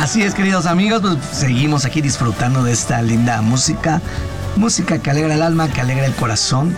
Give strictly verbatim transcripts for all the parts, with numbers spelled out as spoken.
Así es, queridos amigos, pues seguimos aquí disfrutando de esta linda música, música que alegra el alma, que alegra el corazón.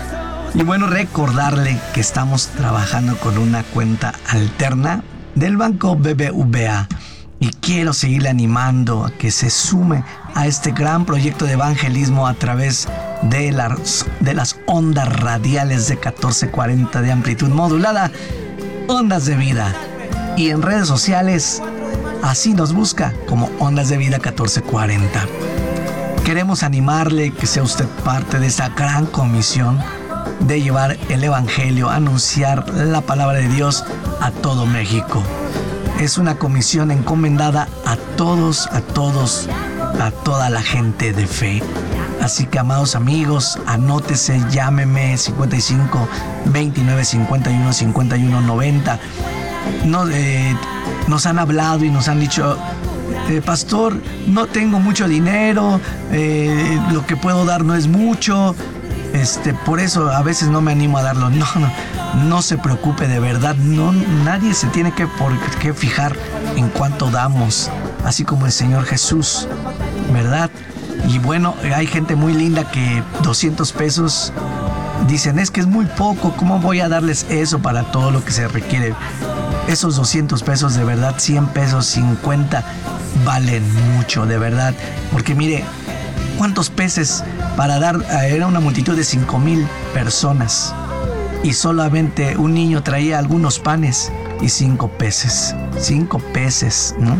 Y bueno, recordarle que estamos trabajando con una cuenta alterna del Banco B B V A. Y quiero seguirle animando a que se sume a este gran proyecto de evangelismo a través de las, de las ondas radiales de catorce cuarenta de amplitud modulada, Ondas de Vida. Y en redes sociales, así nos busca como Ondas de Vida catorce cuarenta. Queremos animarle que sea usted parte de esta gran comisión de llevar el evangelio, anunciar la palabra de Dios a todo México. Es una comisión encomendada a todos, a todos, a toda la gente de fe. Así que, amados amigos, anótese, llámeme cincuenta y cinco, veintinueve, cincuenta y uno, cincuenta y uno, noventa. No, eh, nos han hablado y nos han dicho, eh, pastor, no tengo mucho dinero, eh, lo que puedo dar no es mucho. Este, por eso a veces no me animo a darlo. No, no, no se preocupe, de verdad. No, nadie se tiene que, por qué fijar en cuánto damos, así como el Señor Jesús, ¿verdad? Y bueno, hay gente muy linda que doscientos pesos dicen, es que es muy poco, ¿cómo voy a darles eso para todo lo que se requiere? Esos doscientos pesos, de verdad, cien pesos, cincuenta, valen mucho, de verdad. Porque mire, ¿cuántos peces para dar? Era una multitud de cinco mil personas y solamente un niño traía algunos panes y cinco peces. Cinco peces, ¿no?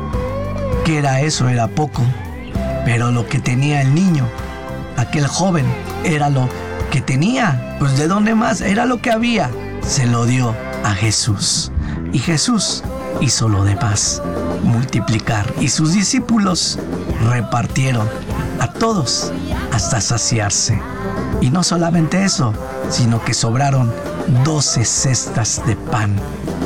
¿Qué era eso? Era poco. Pero lo que tenía el niño, aquel joven, era lo que tenía. Pues ¿de dónde más? Era lo que había. Se lo dio a Jesús. Y Jesús hizo lo demás, multiplicar. Y sus discípulos repartieron a todos hasta saciarse. Y no solamente eso, sino que sobraron doce cestas de pan.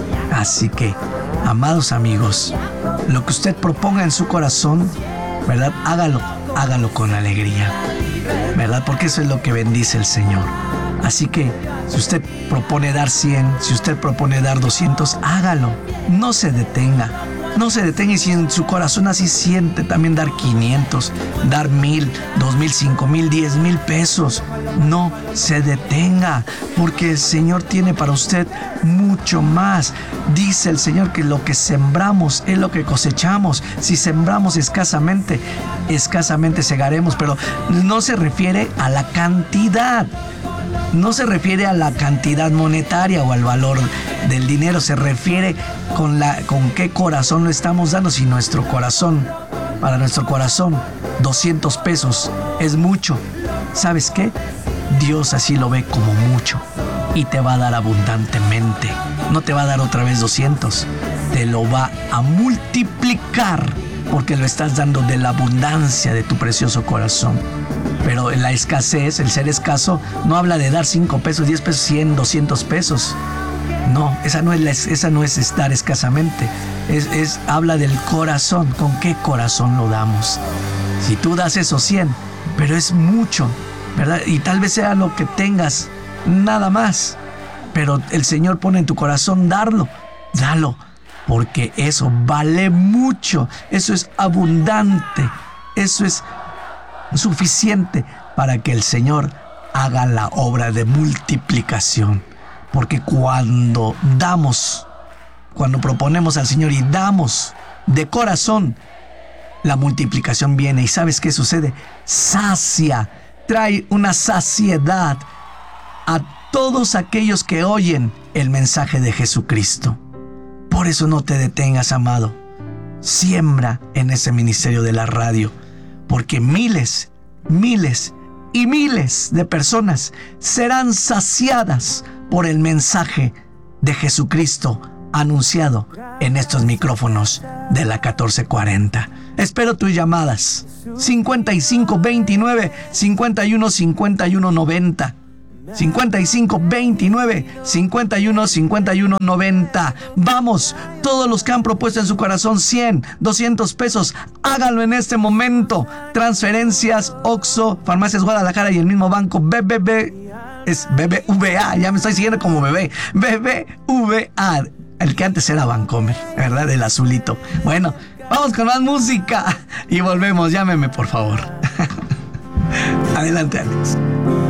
Así que, amados amigos, lo que usted proponga en su corazón, ¿verdad? Hágalo, hágalo con alegría, ¿verdad? Porque eso es lo que bendice el Señor. Así que, si usted propone dar cien, si usted propone dar doscientos, hágalo. No se detenga. No se detenga, y si en su corazón así siente también dar quinientos, dar mil, dos mil, cinco mil, diez mil pesos, no se detenga, porque el Señor tiene para usted mucho más. Dice el Señor que lo que sembramos es lo que cosechamos. Si sembramos escasamente, escasamente segaremos, pero no se refiere a la cantidad. No se refiere a la cantidad monetaria o al valor del dinero, se refiere con, la, con qué corazón lo estamos dando. Si nuestro corazón, para nuestro corazón, doscientos pesos es mucho, ¿sabes qué? Dios así lo ve como mucho y te va a dar abundantemente. No te va a dar otra vez doscientos, te lo va a multiplicar porque lo estás dando de la abundancia de tu precioso corazón. Pero la escasez, el ser escaso, no habla de dar cinco pesos, diez pesos, cien, doscientos pesos. No, esa no es, la, esa no es estar escasamente. Es, es, habla del corazón. ¿Con qué corazón lo damos? Si tú das esos cien, pero es mucho, ¿verdad? Y tal vez sea lo que tengas, nada más. Pero el Señor pone en tu corazón darlo. Dalo, porque eso vale mucho. Eso es abundante. Eso es suficiente para que el Señor haga la obra de multiplicación. Porque cuando damos, cuando proponemos al Señor y damos de corazón, la multiplicación viene. ¿Y sabes qué sucede? Sacia, trae una saciedad a todos aquellos que oyen el mensaje de Jesucristo. Por eso no te detengas, amado. Siembra en ese ministerio de la radio, porque miles, miles y miles de personas serán saciadas por el mensaje de Jesucristo anunciado en estos micrófonos de la catorce cuarenta. Espero tus llamadas. cincuenta y cinco, veintinueve, cincuenta y uno, cincuenta y uno, noventa. cincuenta y cinco, veintinueve, cincuenta y uno, cincuenta y uno, noventa. Vamos, todos los que han propuesto en su corazón cien, doscientos pesos, háganlo en este momento. Transferencias, Oxxo, Farmacias Guadalajara y el mismo banco B B V. Es B B V A, ya me estoy siguiendo como bebé. B B V A, el que antes era Bancomer, ¿verdad? El azulito. Bueno, Vamos con más música y volvemos. Llámeme, por favor. Adelante, Alex.